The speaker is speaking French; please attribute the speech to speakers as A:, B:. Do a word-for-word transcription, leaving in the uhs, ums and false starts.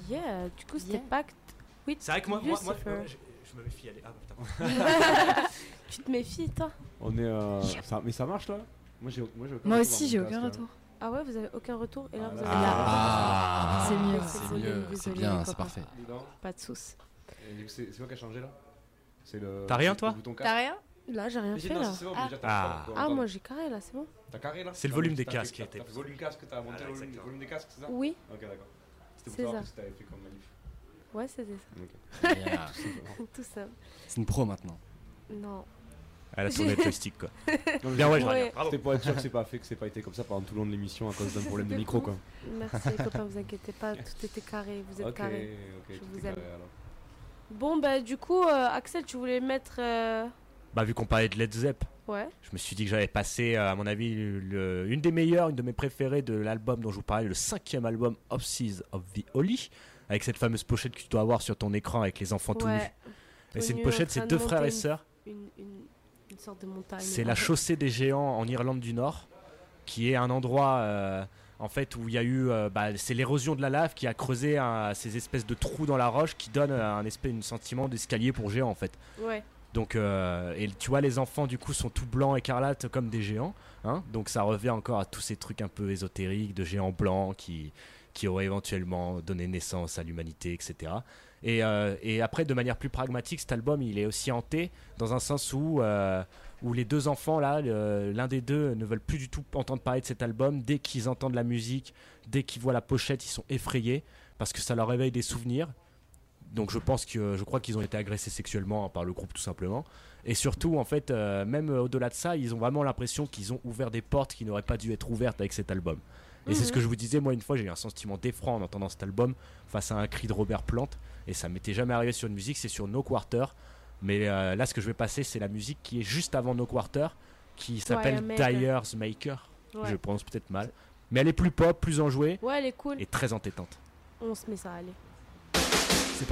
A: Yeah, du coup, c'était
B: Yeah.
A: Pacte with
C: C'est vrai que moi, moi, moi,
A: Lucifer.
C: moi, je, je me méfie. Allez, ah putain.
A: Tu te méfies, toi?
D: On est. Euh, ça, mais ça marche là? Moi j'ai, moi, j'ai aucun
B: Moi
D: retour
B: aussi,
D: dans
B: j'ai
D: mon
B: aucun
D: casque,
B: retour.
A: Ah ouais, vous avez aucun retour? Et là,
D: Ah,
A: vous
D: là,
A: avez
B: Ah, c'est mieux.
A: C'est
E: C'est
A: mieux,
E: mieux,
A: désolé,
E: c'est
A: les
E: bien,
A: copains.
E: c'est parfait.
D: hein. Dis donc.
A: Pas de soucis.
D: Et du coup, c'est, c'est quoi qui a changé là? C'est le.
C: T'as rien,
D: c'est
C: toi
D: le bouton
B: T'as
D: casque.
B: rien?
A: Là, j'ai rien
D: Mais j'ai-
A: fait,
D: non,
A: là.
D: c'est bon,
B: Ah.
D: déjà, t'as-
C: Ah.
D: t'as-
A: Ah,
D: t'as-
A: moi, j'ai carré, là, c'est bon?
D: T'as carré là?
C: C'est le
D: T'as-
C: volume des
D: t'as fait-
C: casques qui
D: t'as-
C: était-
D: T'as fait le volume casque, t'as monté
C: Ah,
D: le volume,
C: exactement.
D: volume des casques, c'est ça?
A: Oui,
D: Ok, d'accord. C'était pour
A: C'est
D: savoir
A: ça.
D: si t'avais fait comme manif.
A: ouais, c'était ça.
D: Ok.
E: Yeah.
A: Tout simple.
E: C'est une pro maintenant.
A: Non.
C: Elle a tourné le joystick, quoi.
D: Non, mais
C: Bien, ouais, je
A: Ouais.
C: regarde. Bravo.
D: C'était pour être sûr que c'est pas fait, que c'est pas été comme ça pendant tout le long de l'émission à cause d'un problème de
A: C'était
D: micro
A: cool.
D: quoi.
A: Merci, les copains, vous inquiétez pas, tout était carré, vous êtes
D: Ok,
A: carrés.
D: ok,
A: Je
D: tout
A: vous
D: est
A: aime.
D: carré, alors.
A: Bon, bah, du coup, euh, Axel, tu voulais mettre. euh,
C: Bah, vu qu'on parlait de Led Zepp,
A: Ouais.
C: je me suis dit que j'allais passer, euh, à mon avis, le- une des meilleures, une de mes préférées de l'album dont je vous parlais, le cinquième album, Offices of the Holy, avec cette fameuse pochette que tu dois avoir sur ton écran avec les enfants tout nus.
A: Ouais.
C: Et c'est une
A: Tout nu,
C: pochette,
A: en
C: c'est
A: train
C: deux
A: de
C: frères et
A: monter une-
C: sœurs.
A: Une, une, une sorte de montagne.
C: C'est la chaussée des géants en Irlande du Nord, qui est un endroit euh, en fait où il y a eu, euh, bah, c'est l'érosion de la lave qui a creusé un- ces espèces de trous dans la roche qui donnent un espèce, un sentiment d'escalier pour géants en fait.
A: Ouais.
C: Donc euh, et tu vois les enfants du coup sont tout blancs écarlates comme des géants, hein, donc ça revient encore à tous ces trucs un peu ésotériques de géants blancs qui qui auraient éventuellement donné naissance à l'humanité, et cetera. Et, euh, et après, de manière plus pragmatique, cet album, il est aussi hanté dans un sens où, euh, où les deux enfants, là, le- l'un des deux ne veulent plus du tout entendre parler de cet album. Dès qu'ils entendent la musique, dès qu'ils voient la pochette, ils sont effrayés parce que ça leur réveille des souvenirs. Donc je pense que je crois qu'ils ont été agressés sexuellement hein, par le groupe tout simplement. Et surtout, en fait, euh, même au-delà de ça, ils ont vraiment l'impression qu'ils ont ouvert des portes qui n'auraient pas dû être ouvertes avec cet album. Et c'est ce que je vous disais, moi une fois j'ai eu un sentiment d'effroi en entendant cet album face à un cri de Robert Plant, et ça m'était jamais arrivé sur une musique, c'est sur No Quarter. Mais euh, là ce que je vais passer c'est la musique qui est juste avant No Quarter, qui s'appelle
A: Maker.
C: Dyer's Maker,
A: Ouais.
C: je prononce peut-être mal, mais elle est plus pop, plus enjouée
A: Ouais, elle est cool.
C: et très entêtante.
A: On se met ça, allez.